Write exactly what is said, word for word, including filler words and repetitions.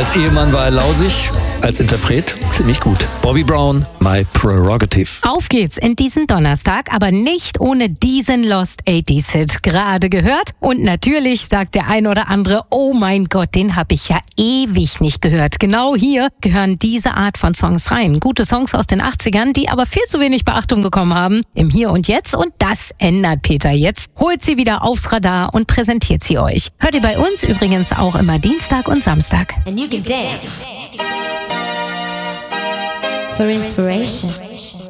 Als Ehemann war er lausig, als Interpret ziemlich gut. Bobby Brown, My Prerogative. Auf geht's in diesen Donnerstag, aber nicht ohne diesen Lost achtziger Hit. Gerade gehört. Und natürlich sagt der ein oder andere, oh mein Gott, den habe ich ja ewig nicht gehört. Genau hier gehören diese Art von Songs rein. Gute Songs aus den achtzigern, die aber viel zu wenig Beachtung bekommen haben im Hier und Jetzt. Und das ändert Peter jetzt. Holt sie wieder aufs Radar und präsentiert sie euch. Hört ihr bei uns übrigens auch immer Dienstag und Samstag. And you can dance for inspiration.